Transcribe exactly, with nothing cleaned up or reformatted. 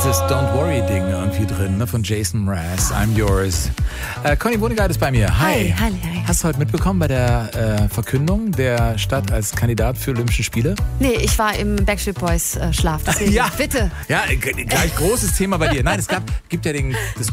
dieses Don't Worry-Ding irgendwie drin, ne, von Jason Mraz, I'm Yours. Äh, Conny Wohnegard ist bei mir. Hi. Hi, hi, hi. Hast du heute mitbekommen bei der äh, Verkündung der Stadt als Kandidat für Olympische Spiele? Nee, ich war im Backstreet Boys äh, Schlaf, deswegen Ja. bitte. Ja, gleich großes Thema bei dir. Nein, es gab, gibt ja den, das